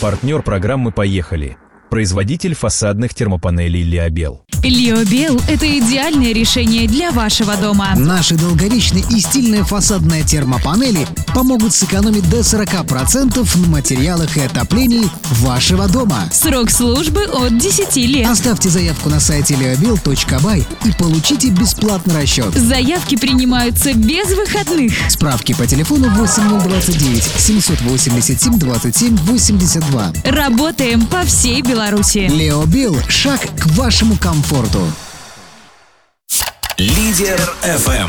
Партнер программы «Поехали». Производитель фасадных термопанелей «Лиобел». «Лиобел» — это идеальное решение для вашего дома. Наши долговечные и стильные фасадные термопанели помогут сэкономить до 40% на материалах и отоплении вашего дома. Срок службы от 10 лет. Оставьте заявку на сайте liobel.by и получите бесплатный расчет. Заявки принимаются без выходных. Справки по телефону 8029 787 27 82. Работаем по всей Беларуси. Лиобел – шаг к вашему комфорту. Лидер FM.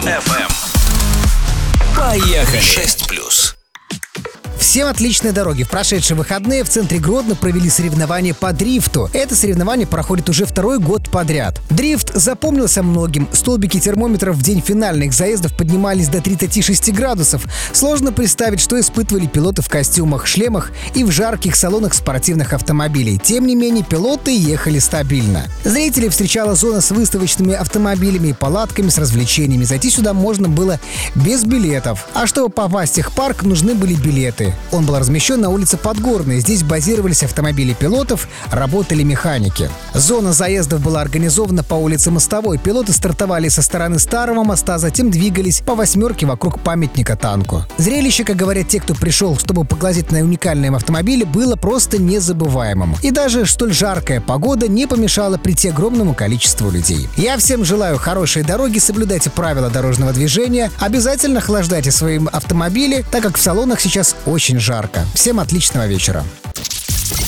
Поехали. 6+. Всем отличной дороги. В прошедшие выходные в центре Гродно провели соревнования по дрифту. Это соревнование проходит уже второй год подряд. Дрифт запомнился многим. Столбики термометров в день финальных заездов поднимались до 36 градусов. Сложно представить, что испытывали пилоты в костюмах, шлемах и в жарких салонах спортивных автомобилей. Тем не менее, пилоты ехали стабильно. Зрителей встречала зона с выставочными автомобилями и палатками с развлечениями. Зайти сюда можно было без билетов. А чтобы попасть в техпарк, нужны были билеты. Он был размещен на улице Подгорной. Здесь базировались автомобили пилотов, работали механики. Зона заездов была организована по улице Мостовой. Пилоты стартовали со стороны Старого моста, затем двигались по восьмерке вокруг памятника танку. Зрелище, как говорят те, кто пришел, чтобы поглазеть на уникальные автомобили, было просто незабываемым. И даже столь жаркая погода не помешала прийти огромному количеству людей. Я всем желаю хорошей дороги, соблюдайте правила дорожного движения, обязательно охлаждайте свои автомобили, так как в салонах сейчас очень жарко. Всем отличного вечера.